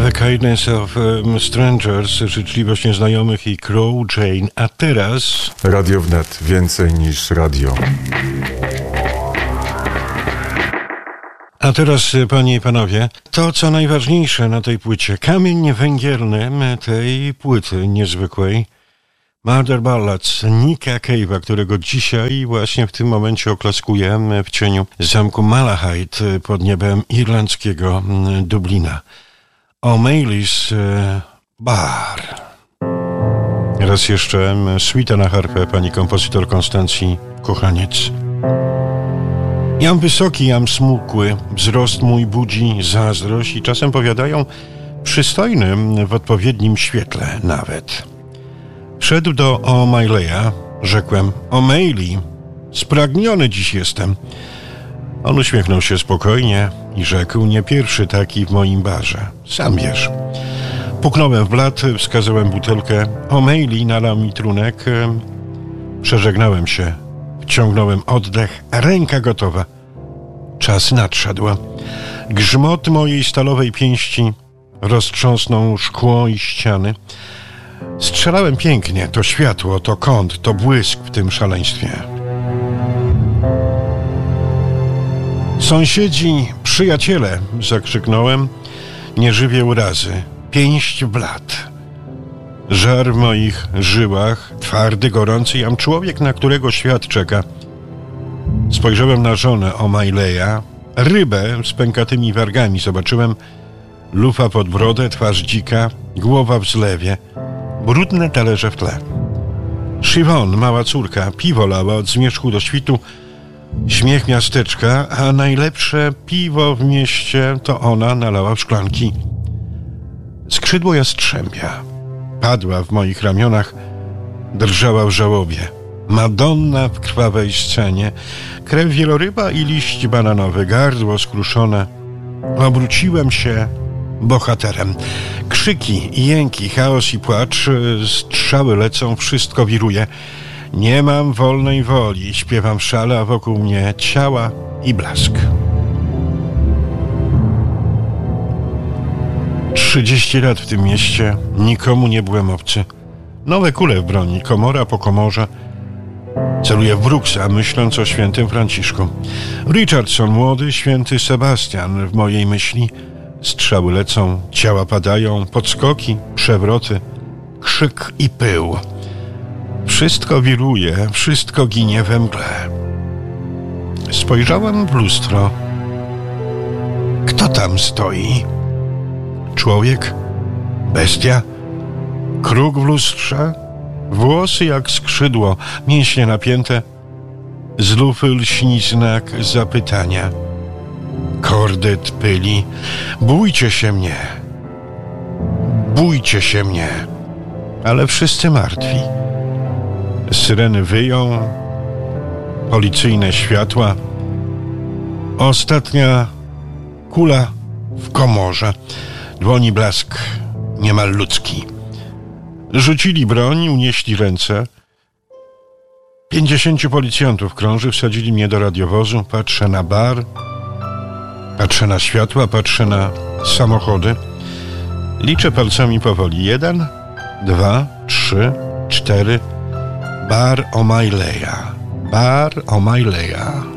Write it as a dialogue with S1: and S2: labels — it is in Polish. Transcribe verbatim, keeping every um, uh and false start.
S1: The Kindness of um, Strangers, życzliwość nieznajomych i Crow Jane. A teraz...
S2: Radio Wnet. Więcej niż radio.
S1: A teraz, panie i panowie, to co najważniejsze na tej płycie. Kamień węgielny tej płyty niezwykłej. Murder Ballads Nicka Cave'a, którego dzisiaj właśnie w tym momencie oklaskuję w cieniu zamku Malahide pod niebem irlandzkiego Dublina. O'Malley's Bar. Raz jeszcze suita na harpę pani kompozytor Konstancji Kochaniec. Jam wysoki, jam smukły, wzrost mój budzi zazdrość i czasem powiadają przystojny w odpowiednim świetle nawet. Wszedł do O'Malley'a, rzekłem: O'Malley, spragniony dziś jestem. On uśmiechnął się spokojnie i rzekł: nie pierwszy taki w moim barze, sam wiesz. Puknąłem w blat, wskazałem butelkę. O'Malley nalał mi trunek. Przeżegnałem się, wciągnąłem oddech, ręka gotowa. Czas nadszedł. Grzmot mojej stalowej pięści roztrząsnął szkło i ściany. Strzelałem pięknie, to światło, to kąt, to błysk w tym szaleństwie. Sąsiedzi, przyjaciele, zakrzyknąłem, nie żywię urazy, pięść w blat. Żar w moich żyłach, twardy, gorący, jam człowiek, na którego świat czeka. Spojrzałem na żonę O'Malley'a, rybę z pękatymi wargami, zobaczyłem lufa pod brodę, twarz dzika, głowa w zlewie, brudne talerze w tle. Siobhan, mała córka, piwo lała od zmierzchu do świtu, śmiech miasteczka, a najlepsze piwo w mieście to ona nalała w szklanki. Skrzydło jastrzębia padła w moich ramionach, drżała w żałobie. Madonna w krwawej scenie, krew wieloryba i liść bananowy, gardło skruszone. Obróciłem się bohaterem. Krzyki, jęki, chaos i płacz, strzały lecą, wszystko wiruje. Nie mam wolnej woli, śpiewam w szale, a wokół mnie ciała i blask. Trzydzieści lat w tym mieście, nikomu nie byłem obcy. Nowe kule w broni, komora po komorze. Celuję w Brooksa, myśląc o świętym Franciszku. Richardson, młody, święty Sebastian w mojej myśli. Strzały lecą, ciała padają, podskoki, przewroty, krzyk i pył. Wszystko wiruje, wszystko ginie we mgle. Spojrzałem w lustro. Kto tam stoi? Człowiek? Bestia? Kruk w lustrze? Włosy jak skrzydło, mięśnie napięte. Z lufy lśni znak zapytania. Kordet pyli. Bójcie się mnie. Bójcie się mnie. Ale wszyscy martwi. Syreny wyją. Policyjne światła. Ostatnia kula w komorze. Dłoni blask niemal ludzki. Rzucili broń, unieśli ręce. Pięćdziesięciu policjantów krąży, wsadzili mnie do radiowozu. Patrzę na bar, patrzę na światła, patrzę na samochody. Liczę palcami powoli. Jeden, dwa, trzy, cztery. Bar O'Malley'a. Bar O'Malley'a.